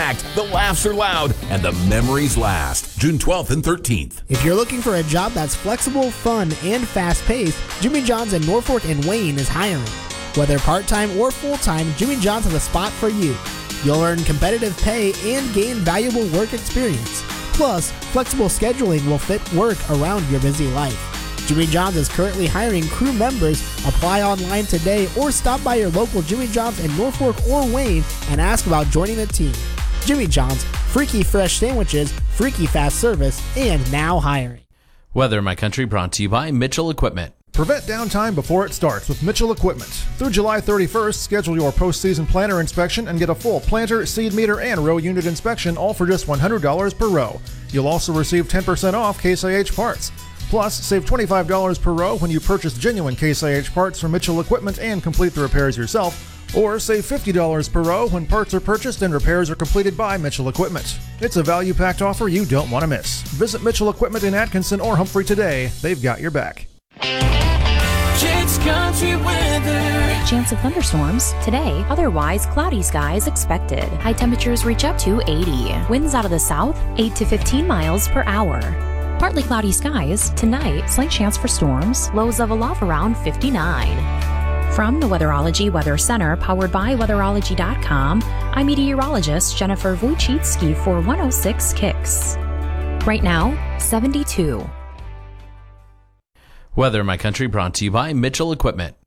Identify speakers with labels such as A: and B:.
A: packed, the laughs are loud, and the memories last. June 12th and 13th.
B: If you're looking for a job that's flexible, fun, and fast-paced, Jimmy John's in Norfolk and Wayne is hiring. Whether part-time or full-time, Jimmy John's has a spot for you. You'll earn competitive pay and gain valuable work experience. Plus, flexible scheduling will fit work around your busy life. Jimmy John's is currently hiring crew members. Apply online today or stop by your local Jimmy John's in Norfolk or Wayne and ask about joining the team. Jimmy John's, freaky fresh sandwiches, freaky fast service, and now hiring.
C: Weather, My Country, brought to you by Mitchell Equipment.
D: Prevent downtime before it starts with Mitchell Equipment. Through July 31st, schedule your postseason planter inspection and get a full planter, seed meter, and row unit inspection, all for just $100 per row. You'll also receive 10% off Case IH parts. Plus, save $25 per row when you purchase genuine Case IH parts from Mitchell Equipment and complete the repairs yourself. Or save $50 per row when parts are purchased and repairs are completed by Mitchell Equipment. It's a value-packed offer you don't want to miss. Visit Mitchell Equipment in Atkinson or Humphrey today. They've got your back.
E: Jake's Country Weather.
F: Chance of thunderstorms today, otherwise cloudy skies expected. High temperatures reach up to 80. Winds out of the south, 8 to 15 miles per hour. Partly cloudy skies tonight, slight chance for storms, lows level off around 59. From the Weatherology Weather Center, powered by Weatherology.com, I'm meteorologist Jennifer Wojcicki for 106 Kicks. Right now, 72.
C: Weather, My Country, brought to you by Mitchell Equipment.